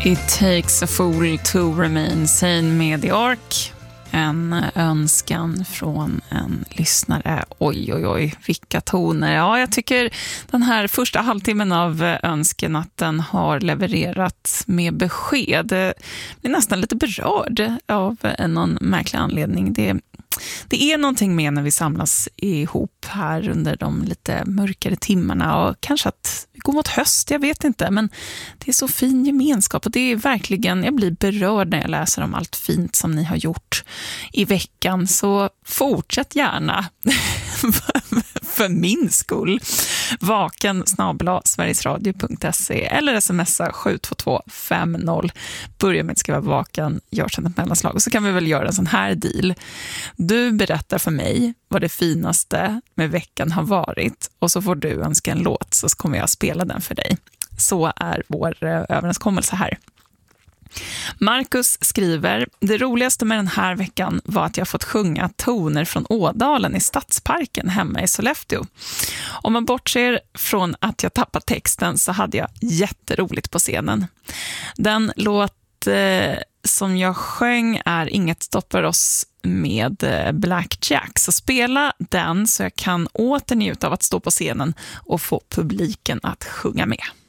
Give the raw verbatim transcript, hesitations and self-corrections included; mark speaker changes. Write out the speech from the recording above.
Speaker 1: It takes a fool to remain sane med The Ark. En önskan från en lyssnare. Oj, oj, oj, vilka toner. Ja, jag tycker den här första halvtimmen av önskenatten har levererat med besked. Jag blir nästan lite berörd av någon märklig anledning. Det, det är någonting med när vi samlas ihop här under de lite mörkare timmarna. Och kanske att vi går mot höst, jag vet inte. Men det är så fin gemenskap och det är verkligen, jag blir berörd när jag läser om allt fint som ni har gjort i veckan, så fortsätt gärna för min skull. Vaken snabel-a sverigesradio punkt se eller smsa sju två två fem noll. Börja med att skriva vaken, gör sedan ett mellanslag och så kan vi väl göra en sån här deal. Du berättar för mig vad det finaste med veckan har varit och så får du önska en låt så kommer jag spela den för dig. Så är vår överenskommelse här. Marcus skriver: det roligaste med den här veckan var att jag fått sjunga toner från Ådalen i Stadsparken hemma i Sollefteå. Om man bortser från att jag tappat texten så hade jag jätteroligt på scenen. Den låt eh, som jag sjöng är Inget stoppar oss med Blackjack. Så spela den så jag kan åternjuta av att stå på scenen och få publiken att sjunga med.